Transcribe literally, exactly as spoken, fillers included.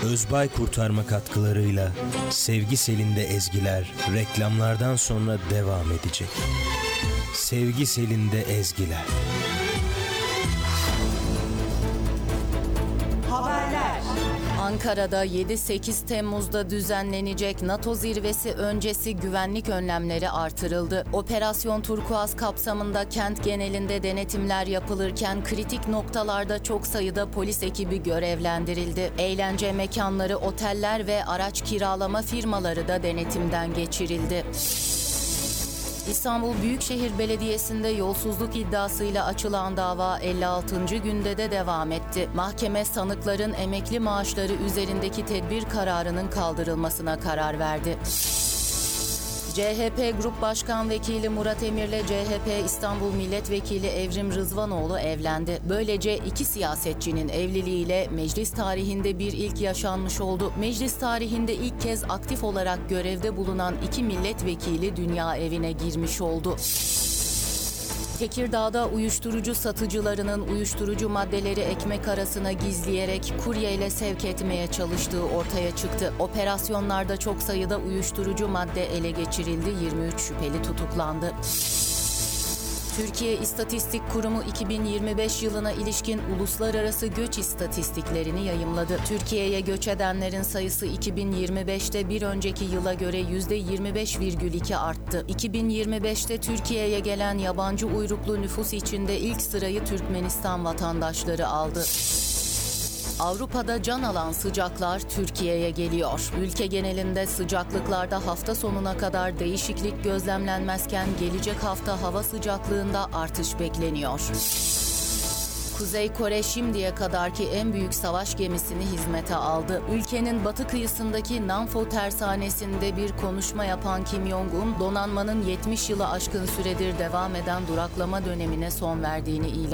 Özbay Kurtarma katkılarıyla Sevgi Selinde ezgiler reklamlardan sonra devam edecek. Sevgi Selinde ezgiler. Haberler. Ankara'da yedi sekiz Temmuz'da düzenlenecek NATO zirvesi öncesi güvenlik önlemleri artırıldı. Operasyon Turkuaz kapsamında kent genelinde denetimler yapılırken kritik noktalarda çok sayıda polis ekibi görevlendirildi. Eğlence mekanları, oteller ve araç kiralama firmaları da denetimden geçirildi. İstanbul Büyükşehir Belediyesi'nde yolsuzluk iddiasıyla açılan dava elli altıncı günde de devam etti. Mahkeme sanıkların emekli maaşları üzerindeki tedbir kararının kaldırılmasına karar verdi. C H P Grup Başkan Vekili Murat Emir'le C H P İstanbul Milletvekili Evrim Rızvanoğlu evlendi. Böylece iki siyasetçinin evliliğiyle meclis tarihinde bir ilk yaşanmış oldu. Meclis tarihinde ilk kez aktif olarak görevde bulunan iki milletvekili dünya evine girmiş oldu. Tekirdağ'da uyuşturucu satıcılarının uyuşturucu maddeleri ekmek arasına gizleyerek kuryeyle sevk etmeye çalıştığı ortaya çıktı. Operasyonlarda çok sayıda uyuşturucu madde ele geçirildi, yirmi üç şüpheli tutuklandı. Türkiye İstatistik Kurumu iki bin yirmi beş yılına ilişkin uluslararası göç istatistiklerini yayımladı. Türkiye'ye göç edenlerin sayısı iki bin yirmi beşte bir önceki yıla göre yüzde yirmi beş virgül iki arttı. iki bin yirmi beşte Türkiye'ye gelen yabancı uyruklu nüfus içinde ilk sırayı Türkmenistan vatandaşları aldı. Avrupa'da can alan sıcaklar Türkiye'ye geliyor. Ülke genelinde sıcaklıklarda hafta sonuna kadar değişiklik gözlemlenmezken gelecek hafta hava sıcaklığında artış bekleniyor. Kuzey Kore şimdiye kadarki en büyük savaş gemisini hizmete aldı. Ülkenin batı kıyısındaki Namfo tersanesinde bir konuşma yapan Kim Jong-un, donanmanın yetmiş yılı aşkın süredir devam eden duraklama dönemine son verdiğini ilan etti.